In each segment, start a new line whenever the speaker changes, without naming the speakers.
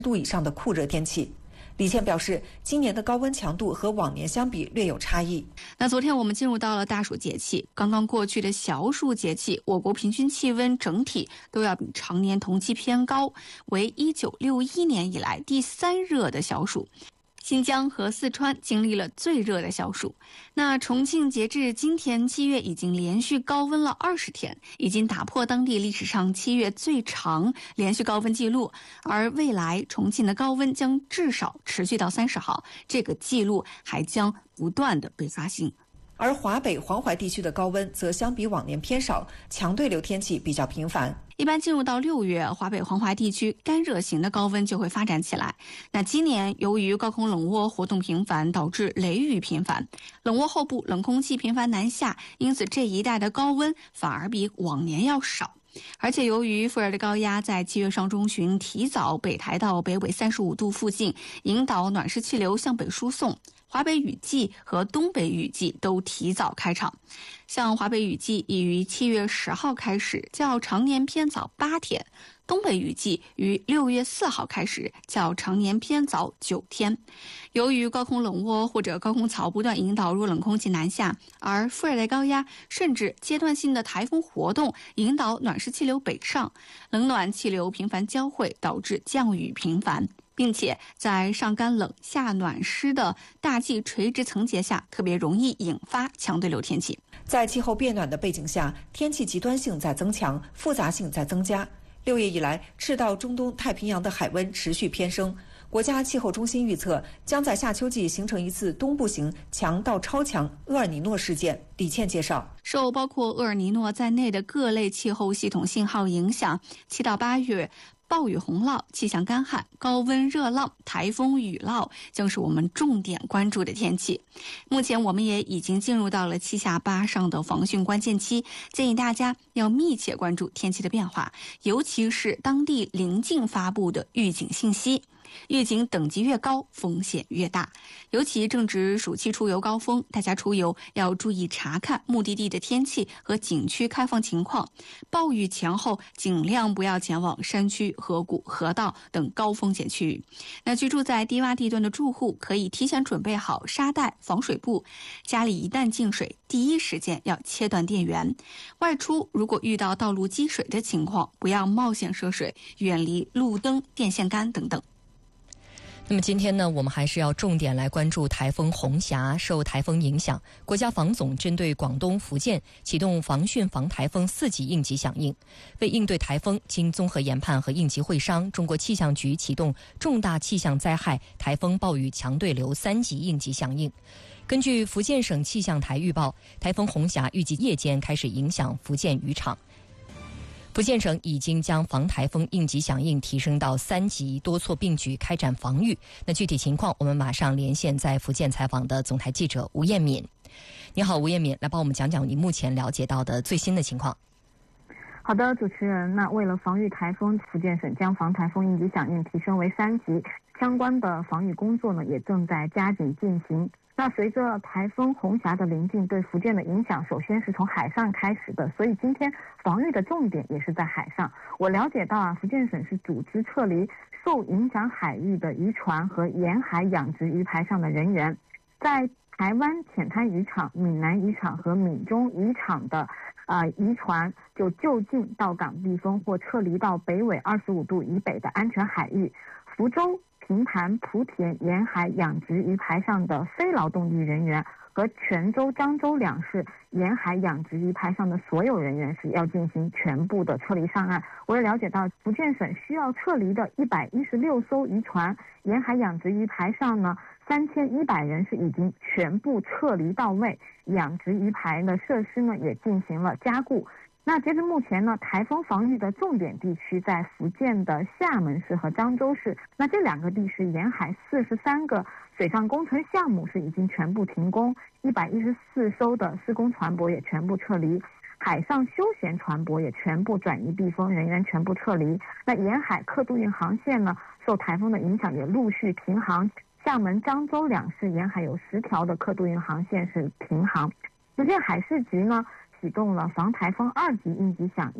度以上的酷热天气。李倩表示，今年的高温强度和往年相比略有差异。
那昨天我们进入到了大暑节气，刚刚过去的小暑节气，我国平均气温整体都要比常年同期偏高，为1961年以来第3热的小暑。新疆和四川经历了最热的小暑。那重庆截至今天7月已经连续高温了20天，已经打破当地历史上7月最长连续高温记录。而未来重庆的高温将至少持续到30号，这个记录还将不断的被刷新。
而华北、黄淮地区的高温则相比往年偏少，强对流天气比较频繁。
一般进入到6月，华北、黄淮地区干热型的高温就会发展起来。那今年由于高空冷涡活动频繁，导致雷雨频繁，冷涡后部冷空气频繁南下，因此这一带的高温反而比往年要少。而且由于副热带高压在7月上中旬提早北抬到北纬35度附近，引导暖湿气流向北输送，华北雨季和东北雨季都提早开场。像华北雨季已于7月10号开始，较常年偏早8天；东北雨季于6月4号开始，较常年偏早9天。由于高空冷涡或者高空槽不断引导弱冷空气南下，而副热带高压甚至阶段性的台风活动引导暖湿气流北上，冷暖气流频繁交汇，导致降雨频繁，并且在上干冷下暖湿的大气垂直层结下，特别容易引发强对流天气。
在气候变暖的背景下，天气极端性在增强，复杂性在增加。6月以来，赤道、中东、太平洋的海温持续偏升。国家气候中心预测，将在夏秋季形成一次东部型强到超强厄尔尼诺事件。李倩介绍，
受包括厄尔尼诺在内的各类气候系统信号影响，7到8月暴雨洪涝、气象干旱、高温热浪、台风雨涝将是我们重点关注的天气。目前我们也已经进入到了7下8上的防汛关键期，建议大家要密切关注天气的变化，尤其是当地临近发布的预警信息。预警等级越高，风险越大。尤其正值暑期出游高峰，大家出游要注意查看目的地的天气和景区开放情况。暴雨前后，尽量不要前往山区、河谷、河道等高风险区域。那居住在低洼地段的住户可以提前准备好沙袋、防水布。家里一旦进水，第一时间要切断电源。外出如果遇到道路积水的情况，不要冒险涉水，远离路灯、电线杆等等。
那么今天呢，我们还是要重点来关注台风红霞。受台风影响，国家防总针对广东、福建启动防汛防台风4级应急响应。为应对台风，经综合研判和应急会商，中国气象局启动重大气象灾害台风暴雨强对流3级应急响应。根据福建省气象台预报，台风红霞预计夜间开始影响福建渔场。福建省已经将防台风应急响应提升到3级，多措并举开展防御。那具体情况，我们马上连线在福建采访的总台记者吴艳敏。你好，吴艳敏，来帮我们讲讲你目前了解到的最新的情况。
好的，主持人，那为了防御台风，福建省将防台风应急响应提升为3级，相关的防御工作呢也正在加紧进行。那随着台风红霞的临近，对福建的影响首先是从海上开始的，所以今天防御的重点也是在海上。我了解到福建省是组织撤离受影响海域的渔船和沿海养殖鱼排上的人员，在台湾浅滩渔场、闽南渔场和闽中渔场的渔船就近到港避风或撤离到北纬25度以北的安全海域。福州、平潭、莆田沿海养殖鱼排上的非劳动力人员和泉州、漳州2市沿海养殖鱼排上的所有人员是要进行全部的撤离上岸。我也了解到，福建省需要撤离的116艘渔船沿海养殖鱼排上呢，3100人是已经全部撤离到位，养殖鱼排的设施呢也进行了加固。那截至目前呢，台风防御的重点地区在福建的厦门市和漳州市。那这2个地区沿海43个水上工程项目是已经全部停工，114艘的施工船舶也全部撤离，海上休闲船舶也全部转移避风，人员全部撤离。那沿海客渡运航线呢，受台风的影响也陆续停航，厦门、漳州2市沿海有10条的客渡运航线是停航。福建海事局呢启动了防台风2级应急响应，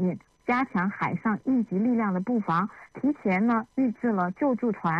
加强海上应急力量的布防，提前呢预置了救助船。